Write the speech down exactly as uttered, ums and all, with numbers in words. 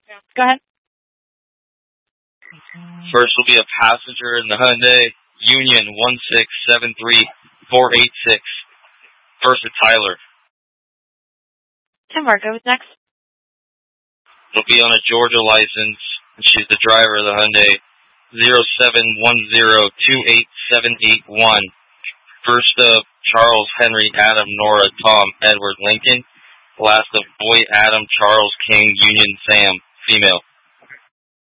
Go ahead. First will be a passenger in the Hyundai Union one six seven three four eight six. First to Tyler. Tim Marco is next. It'll be on a Georgia license, and she's the driver of the Hyundai zero seven one zero two eight seven eight one. First of Charles, Henry, Adam, Nora, Tom, Edward, Lincoln. Last of Boy, Adam, Charles, King, Union, Sam, female.